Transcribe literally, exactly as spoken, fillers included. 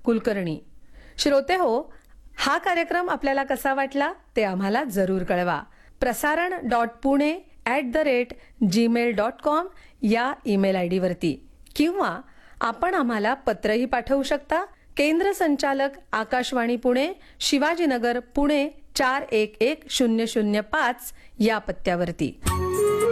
कुलकर्णी. श्रोते हो, हा कार्यक्रम आपल्याला कसा वाटला ते आम्हाला जरूर कळवा. प्रसारण dot Pune at the rate Gmail dot com या ईमेल आय डीवरती, किंवा आपण आम्हाला पत्रही पाठवू शकता. केंद्र संचालक आकाशवाणी पुणे, शिवाजीनगर पुणे चार एक एक शून्य शून्य पाच या पत्त्यावरती.